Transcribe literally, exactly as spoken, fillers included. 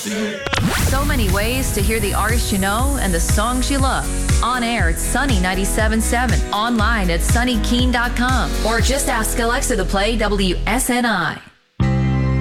So many ways to hear the artists you know and the songs you love. On air at Sunny ninety-seven point seven. Online at sunny keen dot com. Or just ask Alexa to play W S N I.